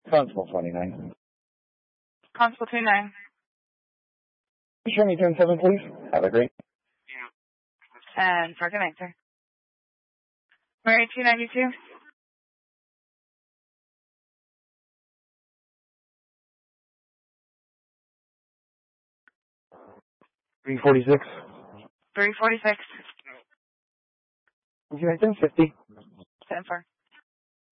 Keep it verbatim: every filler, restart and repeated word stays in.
Constable twenty-nine. Constable twenty-nine. Show me ten seven, please. Have a great. And Sergeant Answer. Mary two ninety-two. three forty-six. three forty-six. Okay, ten fifty. ten four.